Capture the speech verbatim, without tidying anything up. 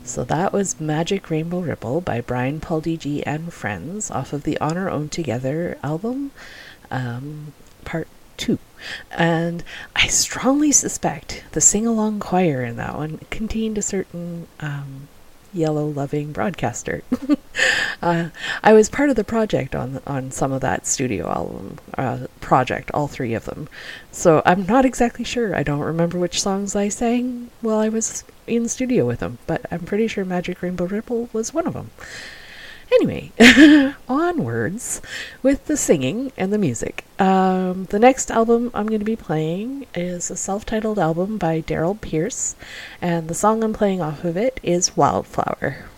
So that was Magic Rainbow Ripple by Brian Puldigi and Friends off of the On Our Own Together album, um, part two. And I strongly suspect the sing-along choir in that one contained a certain um, yellow-loving broadcaster. uh, I was part of the project on on some of that studio album uh, project, all three of them. So I'm not exactly sure. I don't remember which songs I sang while I was in studio with them, but I'm pretty sure Magic Rainbow Ripple was one of them. Anyway, onwards with the singing and the music. Um, the next album I'm going to be playing is a self-titled album by Daryl Pierce, and the song I'm playing off of it is Wildflower.